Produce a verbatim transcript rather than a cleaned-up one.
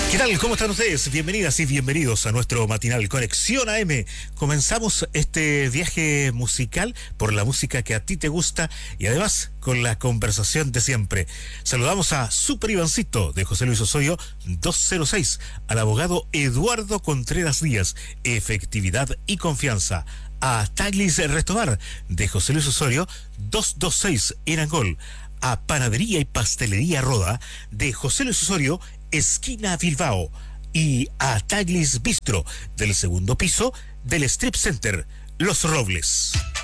¿Qué tal? ¿Cómo están ustedes? Bienvenidas y bienvenidos a nuestro matinal Conexión A M. Comenzamos este viaje musical por la música que a ti te gusta y además con la conversación de siempre. Saludamos a Super Ivancito de José Luis Osorio doscientos seis, al abogado Eduardo Contreras Díaz, efectividad y confianza. A Taglis Restobar de José Luis Osorio doscientos veintiséis en Angol. A Panadería y Pastelería Roda de José Luis Osorio, esquina Bilbao, y a Taglis Bistro del segundo piso del Strip Center Los Robles.